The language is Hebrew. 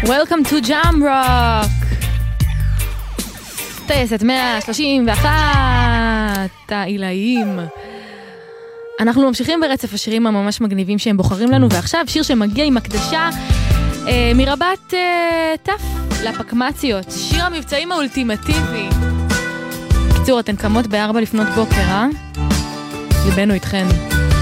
Welcome to Jam Rock. טייסת 131 העילאים. אנחנו ממשיכים ברצף השירים הממש מגניבים שהם בוחרים לנו, ועכשיו שיר שמגיע עם הקדשה מרבת תף לפקמציות, שיר המבצעים האולטימטיבי. קיצור, אתן קמות ב4 לפנות בוקר, ליבנו איתכן.